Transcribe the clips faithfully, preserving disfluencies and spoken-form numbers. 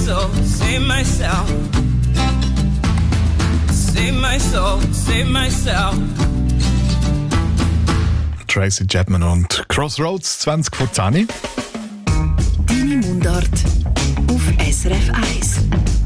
soul, save myself. Save my soul, save myself. Tracy Chapman und Crossroads, zwanzig vor zehn. Deine Mundart auf S R F eins.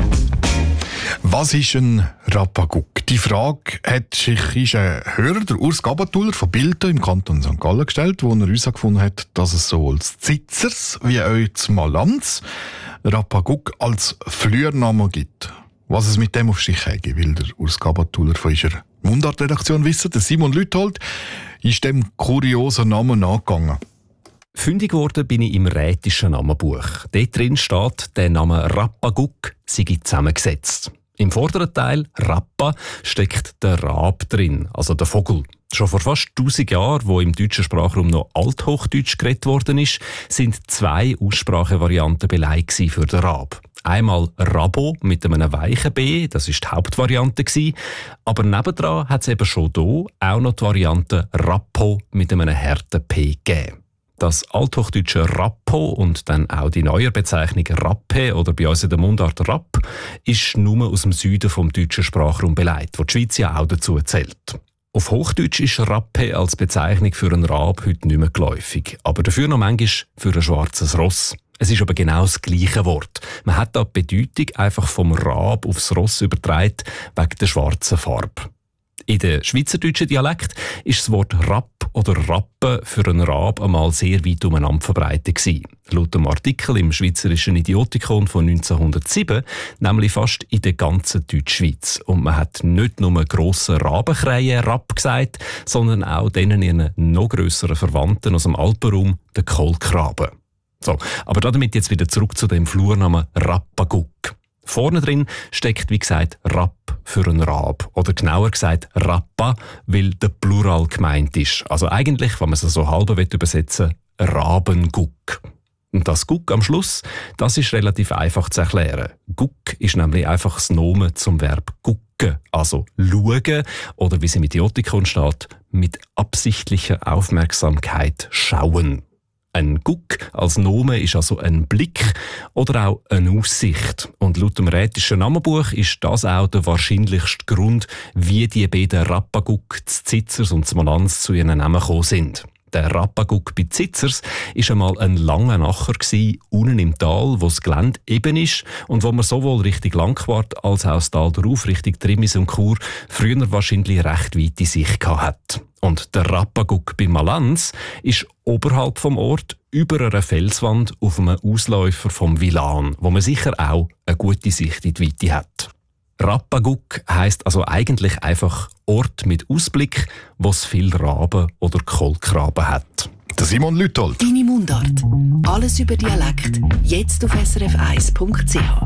Was ist ein Rappaguck? Die Frage hat sich ist ein Hörer, der Urs Gabatuller von Bilten im Kanton Sankt Gallen gestellt, wo er herausgefunden hat, dass es sowohl das Zitzers wie auch das Malanz Rappaguck als Flürname gibt. Was es mit dem auf sich hat, will der Urs Gabatuller von unserer Mundartredaktion wissen. Der Simon Lüthold ist dem kuriosen Namen nachgegangen. Fündig geworden bin ich im rätischen Namenbuch. Dort drin steht, der Name Rappaguck sei zusammengesetzt. Im vorderen Teil, Rappa, steckt der Rab drin, also der Vogel. Schon vor fast tausend Jahren, wo im deutschen Sprachraum noch Althochdeutsch geredet worden ist, sind zwei Aussprachevarianten Beleg für den Rab. Einmal Rabo mit einem weichen B, das ist die Hauptvariante gewesen, aber nebendran hat es eben schon hier auch noch die Variante Rappo mit einem harten P gegeben. Das althochdeutsche Rappo und dann auch die neue Bezeichnung Rappe oder bei uns in der Mundart Rapp ist nur aus dem Süden vom deutschen Sprachraum beleidigt, wo die Schweiz ja auch dazu zählt. Auf Hochdeutsch ist Rappe als Bezeichnung für einen Rab heute nicht mehr geläufig, aber dafür noch manchmal für ein schwarzes Ross. Es ist aber genau das gleiche Wort. Man hat da die Bedeutung einfach vom Rab aufs Ross übertragen wegen der schwarzen Farbe. In den schweizerdeutschen Dialekt ist das Wort Rapp oder Rappe für einen Rab einmal sehr weit umeinander verbreitet gewesen. Laut dem Artikel im Schweizerischen Idiotikon von neunzehnhundertsieben nämlich fast in der ganzen Deutschschweiz. Und man hat nicht nur grossen Rabenkrähen Rapp gesagt, sondern auch denen ihren noch grösseren Verwandten aus dem Alpenraum, den Kohlkraben. So, aber damit jetzt wieder zurück zu dem Flurnamen Rappaguck. Vorne drin steckt, wie gesagt, Rapp für einen Rab. Oder genauer gesagt Rappa, weil der Plural gemeint ist. Also eigentlich, wenn man es so halb übersetzen will, Rabenguck. Und das Guck am Schluss, das ist relativ einfach zu erklären. Guck ist nämlich einfach das Nomen zum Verb gucken, also schauen oder wie es im Idiotikon steht, mit absichtlicher Aufmerksamkeit schauen. Ein Guck als Name ist also ein Blick oder auch eine Aussicht. Und laut dem rätischen Namenbuch ist das auch der wahrscheinlichste Grund, wie die beiden Rappaguck, das Zitzers und das Malanz zu ihren Namen gekommen sind. Der Rappaguck bei Zitzers war einmal ein langer Nacher gewesen, unten im Tal, wo das Gelände eben ist und wo man sowohl Richtung Langquart als auch das Tal darauf, Richtung Trimis und Chur, früher wahrscheinlich recht weite Sicht hatte. Und der Rappaguck bei Malanz ist oberhalb vom Ort über einer Felswand auf einem Ausläufer vom Villan, wo man sicher auch eine gute Sicht in die Weite hat. Rappaguck heisst also eigentlich einfach Ort mit Ausblick, wo es viel Raben oder Kohlkraben hat. Der Simon Lüthold. Deine Mundart. Alles über Dialekt. Jetzt auf s r f eins punkt c h.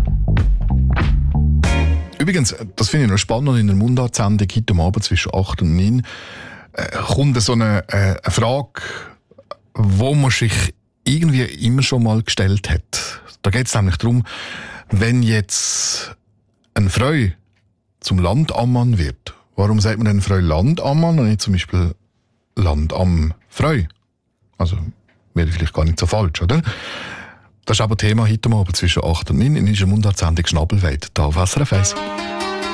Übrigens, das finde ich noch spannend, in der Mundart-Sendung heute Abend zwischen acht und neun äh, kommt so eine, äh, eine Frage, wo man sich irgendwie immer schon mal gestellt hat. Da geht es nämlich darum, wenn jetzt ein Freu zum Landammann wird, warum sagt man denn Freu Landammann und nicht zum Beispiel Land am Freu? Also, wäre vielleicht gar nicht so falsch, oder? Das ist aber Thema heute Abend zwischen acht und neun in unserer Mundart-Sendung Schnabelweit, hier auf S R F eins.